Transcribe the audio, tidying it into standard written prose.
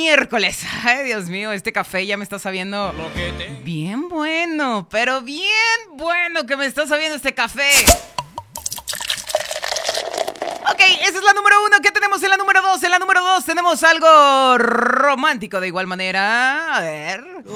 miércoles. Ay, Dios mío, este café ya me está sabiendo bien bueno, pero bien bueno que me está sabiendo este café. Ok, esa es la número 1. ¿Qué tenemos en la número 2? En la número 2 tenemos algo romántico de igual manera. A ver.